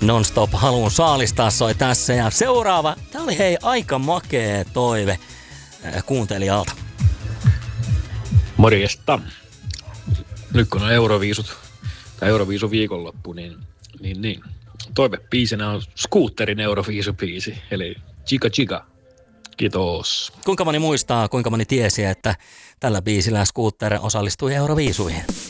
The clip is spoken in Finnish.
Non-stop haluun saalistaa soi tässä. Ja seuraava, tää oli hei aika makee toive kuuntelijalta. Morjesta. Nyt kun on Euroviisut, tai Euroviisun viikonloppu, niin toivebiisinä on Scooterin Euroviisubiisi, eli Chica Chica. Kiitos. Kuinka moni muistaa, kuinka moni tiesi, että tällä biisillä Scooter osallistui Euroviisuihin?